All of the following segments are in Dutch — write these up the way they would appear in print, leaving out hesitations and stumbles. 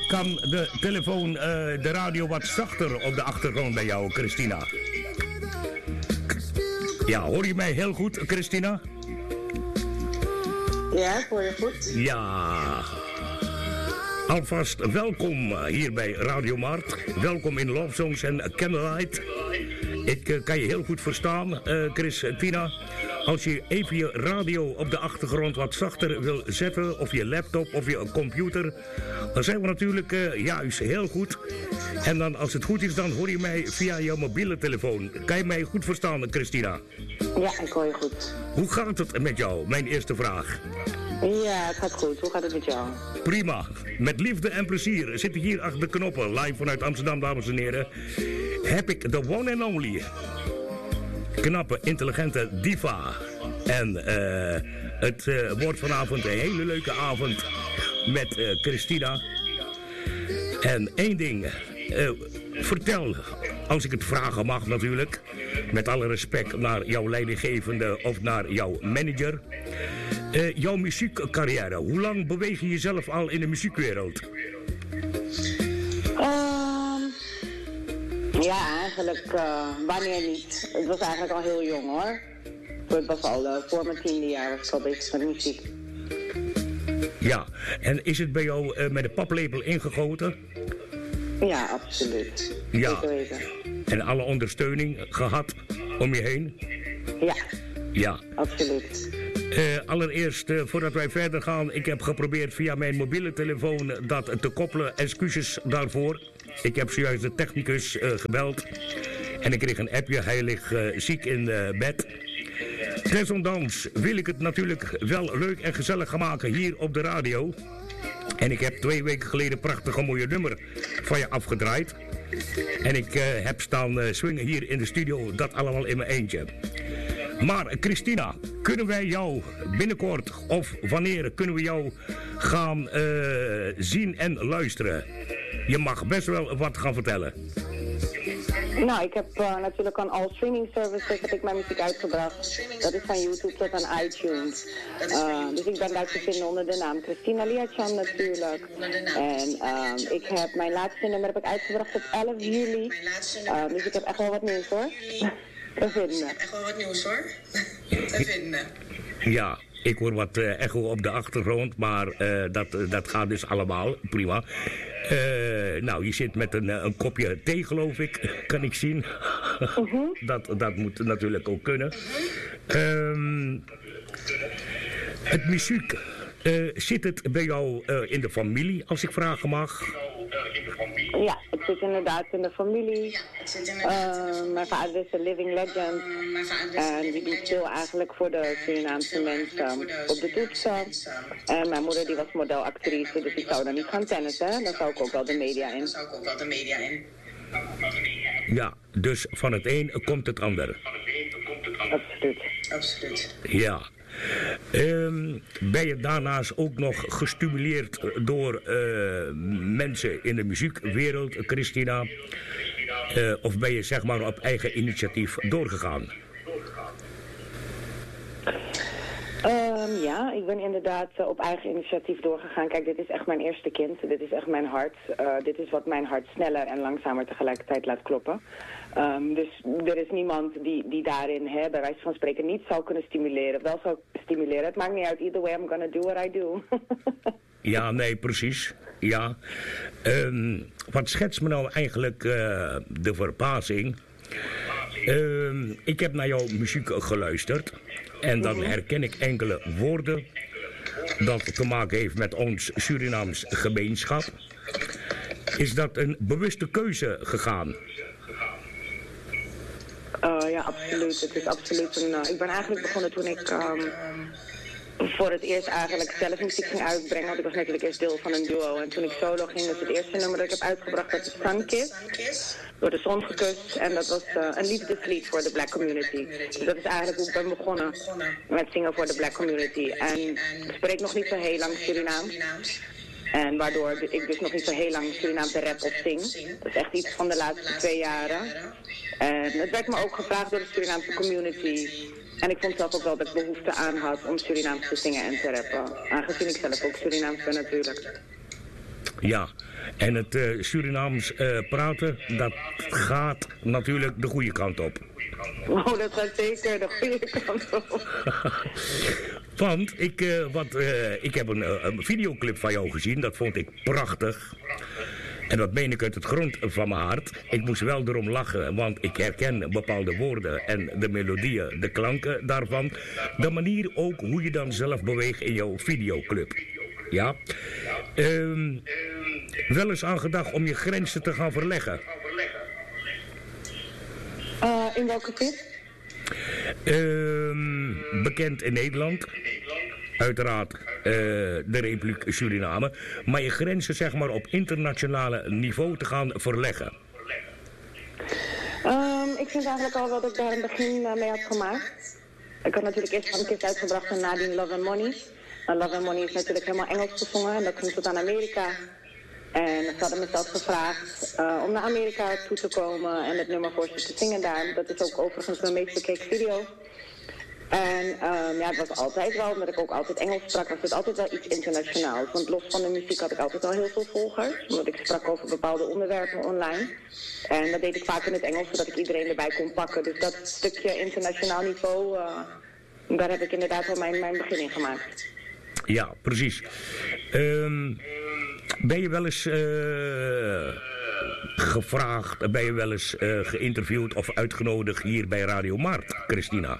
kan de telefoon, de radio wat zachter op de achtergrond bij jou, Christina? Ja, hoor je mij heel goed, Christina? Ja, ik hoor je goed. Ja. Alvast welkom hier bij Radio Mart. Welkom in Love Songs en Candlelight. Ik kan je heel goed verstaan, Christina. Als je even je radio op de achtergrond wat zachter wil zetten, of je laptop of je computer, dan zijn we natuurlijk juist heel goed. En dan, als het goed is, dan hoor je mij via jouw mobiele telefoon. Kan je mij goed verstaan, Christina? Ja, ik hoor je goed. Hoe gaat het met jou? Mijn eerste vraag. Ja, het gaat goed. Hoe gaat het met jou? Prima. Met liefde en plezier zit ik hier achter de knoppen, live vanuit Amsterdam, dames en heren. Heb ik de one and only knappe, intelligente diva. En het wordt vanavond een hele leuke avond met Christina. En één ding, vertel, als ik het vragen mag natuurlijk, met alle respect naar jouw leidinggevende of naar jouw manager. Jouw muziekcarrière, hoe lang beweeg je jezelf al in de muziekwereld? Ja, eigenlijk wanneer niet. Het was eigenlijk al heel jong hoor. Het was al voor mijn 10e jaar was ik al bezig met muziek. Ja, en is het bij jou met de paplepel ingegoten? Ja, absoluut. Ja. Zeker weten. En alle ondersteuning gehad om je heen? Ja. Ja. Absoluut. Allereerst, voordat wij verder gaan, ik heb geprobeerd via mijn mobiele telefoon dat te koppelen. Excuses daarvoor. Ik heb zojuist de technicus gebeld en ik kreeg een appje, hij ligt ziek in bed. Desondanks wil ik het natuurlijk wel leuk en gezellig gaan maken hier op de radio. En ik heb 2 weken geleden een prachtige mooie nummer van je afgedraaid. En ik heb staan swingen hier in de studio, dat allemaal in mijn eentje. Maar Christina, kunnen wij jou binnenkort of wanneer kunnen we jou gaan zien en luisteren? Je mag best wel wat gaan vertellen. Nou, ik heb natuurlijk aan all streaming services heb ik mijn muziek uitgebracht. Dat is van YouTube tot aan iTunes. Dus ik ben daar te vinden onder de naam Christina Liachan natuurlijk. En ik heb mijn laatste nummer heb ik uitgebracht op 11 juli. Dus ik heb echt wel wat nieuws hoor. Te vinden. Ja, ik hoor wat echo op de achtergrond, maar dat gaat dus allemaal prima. Nou, je zit met een kopje thee, geloof ik, kan ik zien. Dat moet natuurlijk ook kunnen. Het muziek, zit het bij jou in de familie, als ik vragen mag? Ja, het zit inderdaad in de familie. Mijn vader is een living legend. En die doet veel eigenlijk voor de Surinaamse mensen op de toetsen. En mijn moeder die was modelactrice, dus ik zou dan niet gaan tennissen. Dan zou ik ook wel de media in. Ja, dus van het een komt het ander. Absoluut. Ja. Ben je daarnaast ook nog gestimuleerd door mensen in de muziekwereld, Christina? Of ben je zeg maar op eigen initiatief doorgegaan? Ja, ik ben inderdaad op eigen initiatief doorgegaan. Kijk, dit is echt mijn eerste kind. Dit is echt mijn hart. Dit is wat mijn hart sneller en langzamer tegelijkertijd laat kloppen. Dus er is niemand die daarin, bij wijze van spreken, niet zou kunnen stimuleren. Wel zou stimuleren. Het maakt niet uit. Either way, I'm gonna do what I do. Ja, nee, precies. Ja. Wat schetst me nou eigenlijk de verbazing? Ik heb naar jouw muziek geluisterd. En dan herken ik enkele woorden dat te maken heeft met ons Surinaams gemeenschap. Is dat een bewuste keuze gegaan? Ja, absoluut. Het is absoluut een... ik ben eigenlijk begonnen toen ik voor het eerst eigenlijk zelf muziek ging uitbrengen. Want ik was natuurlijk eerst deel van een duo. En toen ik solo ging, was het eerste nummer dat ik heb uitgebracht, dat is Sunkiss. Door de zon gekust. En dat was een liefdeslied voor de black community. Dus dat is eigenlijk hoe ik ben begonnen met zingen voor de black community. En ik spreek nog niet zo heel lang Surinaams. En waardoor ik dus nog niet zo heel lang Surinaamse rap op zing. Dat is echt iets van de laatste 2 jaren. En het werd me ook gevraagd door de Surinaamse community. En ik vond zelf ook wel dat ik behoefte aan had om Surinaams te zingen en te rappen. Aangezien ik zelf ook Surinaams ben natuurlijk. Ja, en het Surinaams praten, dat gaat natuurlijk de goede kant op. Oh, dat gaat zeker de goede kant op. Want ik heb een videoclip van jou gezien, dat vond ik prachtig. En dat meen ik uit het grond van mijn hart. Ik moest wel erom lachen, want ik herken bepaalde woorden en de melodieën, de klanken daarvan. De manier ook hoe je dan zelf beweegt in jouw videoclip. Ja. Wel eens aan gedacht om je grenzen te gaan verleggen? In welke zin? Bekend in Nederland. Uiteraard de Republiek Suriname. Maar je grenzen zeg maar op internationale niveau te gaan verleggen. Ik vind eigenlijk al dat ik daar een begin mee had gemaakt. Ik had natuurlijk eerst van een kist uitgebracht en nadien Love and Money. Love and Money is natuurlijk helemaal Engels gezongen en dat ging tot aan Amerika. En ze hadden mezelf gevraagd om naar Amerika toe te komen en het nummer voor ze te zingen daar. Dat is ook overigens mijn meest bekeken video. En ja, het was altijd wel, omdat ik ook altijd Engels sprak, was het altijd wel iets internationaals. Want los van de muziek had ik altijd al heel veel volgers, omdat ik sprak over bepaalde onderwerpen online. En dat deed ik vaak in het Engels, zodat ik iedereen erbij kon pakken. Dus dat stukje internationaal niveau, daar heb ik inderdaad wel mijn begin in gemaakt. Ja, precies. Ben je wel eens gevraagd, ben je wel eens geïnterviewd of uitgenodigd hier bij Radio Maart, Christina?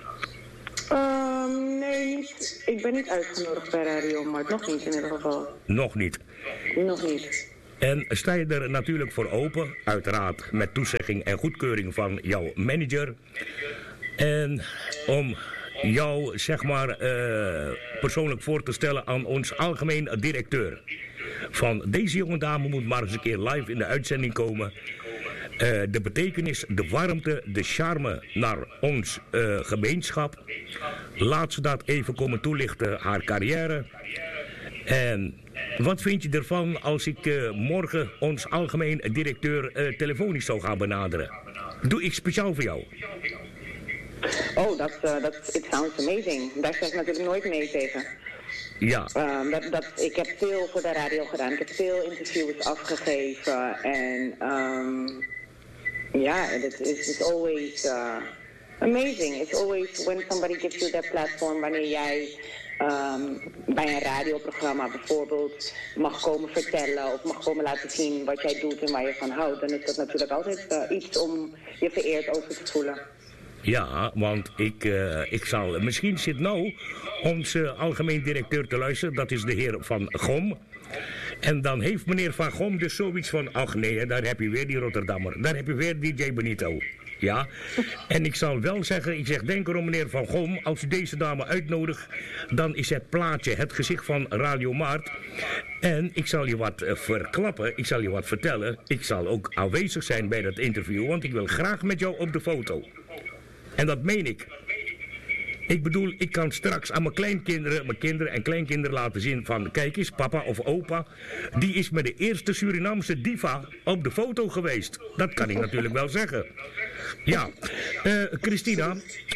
Nee, niet. Ik ben niet uitgenodigd bij Radio Maart. Nog niet in ieder geval. Nog niet? Nog niet. En sta je er natuurlijk voor open, uiteraard met toezegging en goedkeuring van jouw manager. En om jou, zeg maar, persoonlijk voor te stellen aan ons algemeen directeur. Van deze jonge dame moet maar eens een keer live in de uitzending komen. De betekenis, de warmte, de charme naar ons gemeenschap. Laat ze dat even komen toelichten, haar carrière. En wat vind je ervan als ik morgen ons algemeen directeur telefonisch zou gaan benaderen? Doe ik speciaal voor jou. Oh, it sounds amazing. Daar zeg ik natuurlijk nooit nee tegen. Ja. Ik heb veel voor de radio gedaan. Ik heb veel interviews afgegeven. En it's always amazing. It's always when somebody gives you that platform, wanneer jij bij een radioprogramma bijvoorbeeld mag komen vertellen of mag komen laten zien wat jij doet en waar je van houdt. Dan is dat natuurlijk altijd iets om je vereerd over te voelen. Ja, want ik zal... Misschien zit nou onze algemeen directeur te luisteren. Dat is de heer Van Gom. En dan heeft meneer Van Gom dus zoiets van... Ach nee, daar heb je weer die Rotterdammer. Daar heb je weer DJ Benito. Ja, en ik zal wel zeggen... Ik zeg, denk erom meneer Van Gom... Als u deze dame uitnodigt... Dan is het plaatje het gezicht van Radio Maart. En ik zal je wat verklappen. Ik zal je wat vertellen. Ik zal ook aanwezig zijn bij dat interview. Want ik wil graag met jou op de foto. En dat meen ik. Ik bedoel, ik kan straks aan mijn kinderen en kleinkinderen laten zien van... Kijk eens, papa of opa, die is met de eerste Surinaamse diva op de foto geweest. Dat kan ik natuurlijk wel zeggen. Ja, Christina,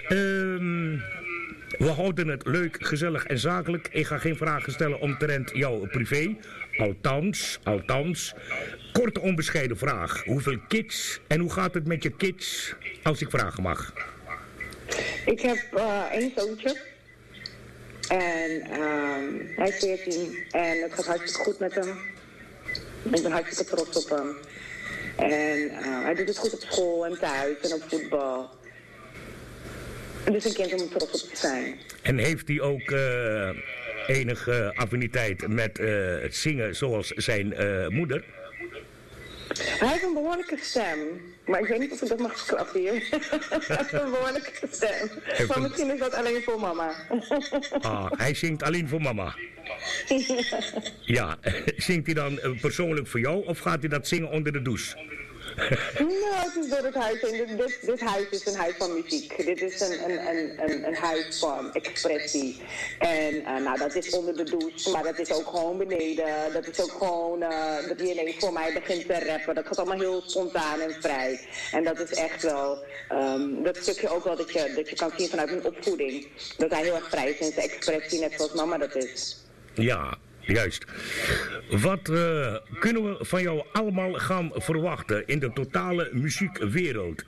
we houden het leuk, gezellig en zakelijk. Ik ga geen vragen stellen omtrent jouw privé. Althans, korte onbescheiden vraag. Hoeveel kids en hoe gaat het met je kids, als ik vragen mag? Ik heb 1 zoontje. En hij is 14 en het gaat hartstikke goed met hem. Ik ben hartstikke trots op hem. En hij doet het goed op school en thuis en op voetbal. Het is een kind om trots op te zijn. En heeft hij ook enige affiniteit met het zingen zoals zijn moeder? Hij heeft een behoorlijke stem. Maar ik weet niet of ik dat mag verklappen hier. Hij heeft een behoorlijke stem. Maar misschien is dat alleen voor mama. Hij zingt alleen voor mama. Ja, zingt hij dan persoonlijk voor jou of gaat hij dat zingen onder de douche? Nou, het is door het huis heen. Dit huis is een huis van muziek. Dit is een huis van expressie. En dat is onder de douche, maar dat is ook gewoon beneden. Dat is ook gewoon dat hij ineens voor mij begint te rappen. Dat gaat allemaal heel spontaan en vrij. En dat is echt wel, dat stukje ook wel dat je kan zien vanuit een opvoeding. Dat hij heel erg vrij is in zijn expressie, net zoals mama dat is. Ja, Juist. Wat kunnen we van jou allemaal gaan verwachten in de totale muziekwereld?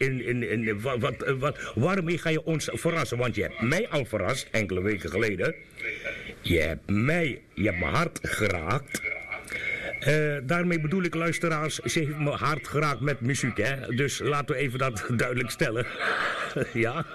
Waarmee ga je ons verrassen? Want je hebt mij al verrast, enkele weken geleden. Je hebt mijn hart geraakt. Daarmee bedoel ik, luisteraars, ze heeft mijn hart geraakt met muziek, hè? Dus laten we even dat duidelijk stellen. Ja.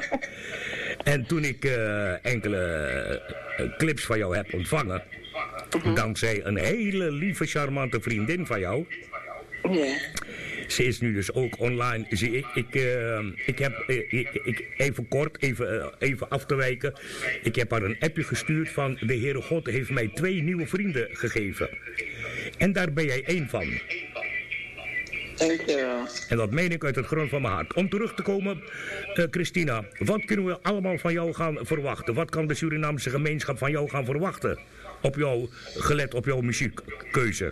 En toen ik enkele clips van jou heb ontvangen, dankzij een hele lieve, charmante vriendin van jou. Ja. Ze is nu dus ook online, zie ik. Ik heb, even kort, even af te wijken. Ik heb haar een appje gestuurd van de Heere God heeft mij 2 nieuwe vrienden gegeven. En daar ben jij 1 van. Dankjewel. En dat meen ik uit het grond van mijn hart. Om terug te komen, Christina, wat kunnen we allemaal van jou gaan verwachten? Wat kan de Surinaamse gemeenschap van jou gaan verwachten? Gelet op jouw muziekkeuze.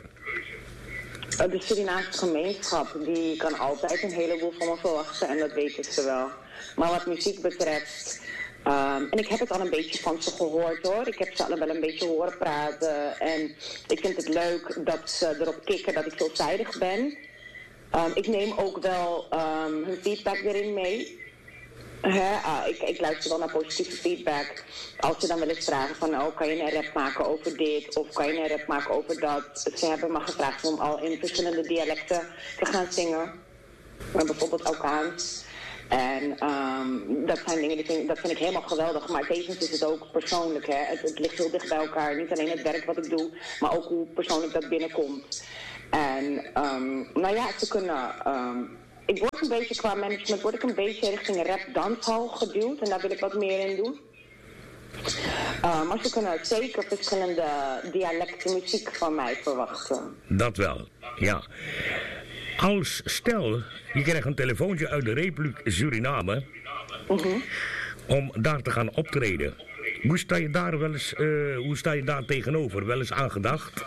De Surinaamse gemeenschap die kan altijd een heleboel van me verwachten en dat weten ze wel. Maar wat muziek betreft, en ik heb het al een beetje van ze gehoord hoor. Ik heb ze al wel een beetje horen praten en ik vind het leuk dat ze erop kikken dat ik veelzijdig ben. Ik neem ook wel hun feedback erin mee. Ik luister wel naar positieve feedback. Als ze dan wel eens vragen van, kan je een rap maken over dit? Of kan je een rap maken over dat? Ze hebben me gevraagd om al in verschillende dialecten te gaan zingen. Bijvoorbeeld Alkaans. En dat zijn dingen, dat vind ik helemaal geweldig. Maar tevens is het ook persoonlijk. Hè? Het ligt heel dicht bij elkaar. Niet alleen het werk wat ik doe, maar ook hoe persoonlijk dat binnenkomt. En ze kunnen... ik word een beetje qua management richting rap danshal geduwd. En daar wil ik wat meer in doen. Maar ze kunnen zeker verschillende dialecten muziek van mij verwachten. Dat wel, ja. Als stel, je krijgt een telefoontje uit de Republiek Suriname om daar te gaan optreden. Hoe sta je daar tegenover? Wel eens aan gedacht?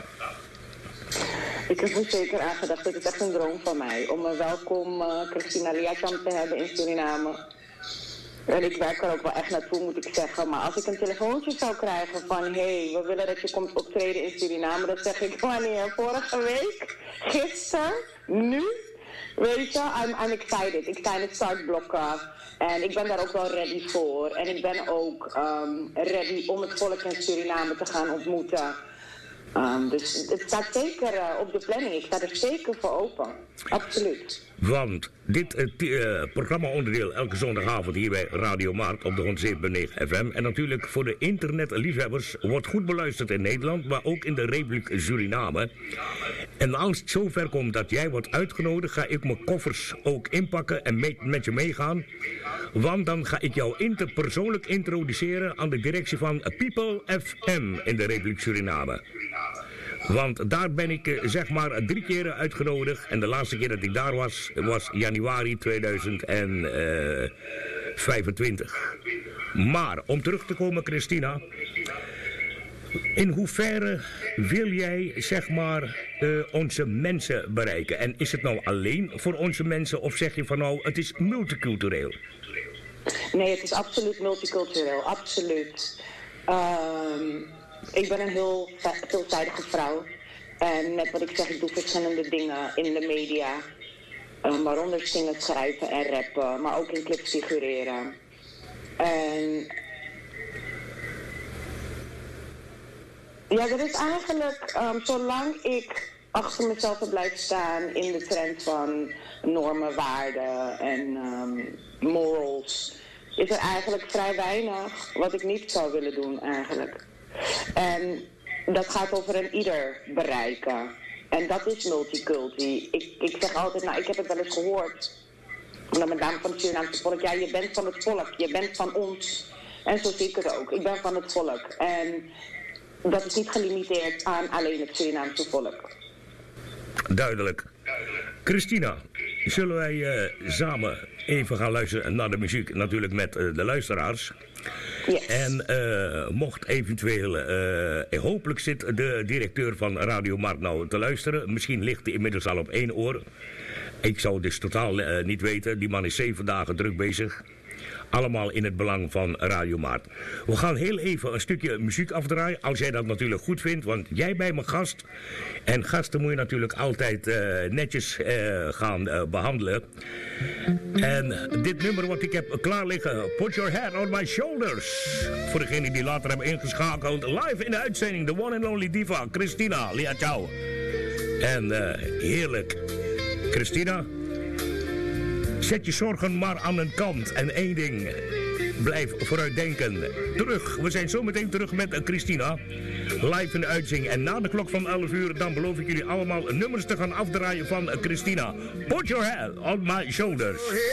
Ik heb er zeker aan gedacht. Het is echt een droom van mij om een welkom Christina Liacham te hebben in Suriname. En ik werk er ook wel echt naartoe, moet ik zeggen. Maar als ik een telefoontje zou krijgen van... we willen dat je komt optreden in Suriname... dan zeg ik, wanneer? Vorige week? Gisteren? Nu? Weet je, I'm excited. Ik sta in het startblokken. En ik ben daar ook wel ready voor. En ik ben ook ready om het volk in Suriname te gaan ontmoeten. Dus het staat zeker op de planning. Ik sta er zeker voor open. Absoluut. Want dit programma-onderdeel elke zondagavond hier bij Radio Markt op de 107.9 FM. En natuurlijk voor de internetliefhebbers wordt goed beluisterd in Nederland, maar ook in de Republiek Suriname. En als het zover komt dat jij wordt uitgenodigd, ga ik mijn koffers ook inpakken en met je meegaan. Want dan ga ik jou persoonlijk introduceren aan de directie van People FM in de Republiek Suriname. Want daar ben ik zeg maar 3 keer uitgenodigd. En de laatste keer dat ik daar was januari 2025. Maar om terug te komen, Christina. In hoeverre wil jij zeg maar onze mensen bereiken? En is het nou alleen voor onze mensen of zeg je van nou het is multicultureel? Nee, het is absoluut multicultureel. Absoluut. Ik ben een heel veelzijdige vrouw. En net wat ik zeg, ik doe verschillende dingen in de media. Waaronder zingen, schrijven en rappen. Maar ook in clips figureren. En... ja, dat is eigenlijk... zolang ik achter mezelf blijf staan in de trend van normen, waarden en morals... is er eigenlijk vrij weinig wat ik niet zou willen doen eigenlijk. En dat gaat over een ieder bereiken. En dat is multiculti. Ik zeg altijd, ik heb het wel eens gehoord. Omdat met name van het Surinaamse volk, ja, je bent van het volk, je bent van ons. En zo zie ik het ook. Ik ben van het volk. En dat is niet gelimiteerd aan alleen het Surinaamse volk. Duidelijk. Christina, zullen wij samen even gaan luisteren naar de muziek, natuurlijk met de luisteraars. Yes. En mocht eventueel, hopelijk zit de directeur van Radio Markt nou te luisteren. Misschien ligt hij inmiddels al op 1 oor. Ik zou dus totaal niet weten. Die man is 7 dagen druk bezig. Allemaal in het belang van Radio Maart. We gaan heel even een stukje muziek afdraaien. Als jij dat natuurlijk goed vindt, want jij bent mijn gast. En gasten moet je natuurlijk altijd netjes gaan behandelen. En dit nummer wat ik heb klaar liggen. Put your head on my shoulders. Voor degenen die later hebben ingeschakeld. Live in de uitzending. The one and only diva. Christina Liatjou. En heerlijk. Christina. Zet je zorgen maar aan een kant. En één ding. Blijf vooruitdenken. Terug. We zijn zo meteen terug met Christina. Live in de uitzending. En na de klok van 11 uur. Dan beloof ik jullie allemaal nummers te gaan afdraaien van Christina. Put your head on my shoulders.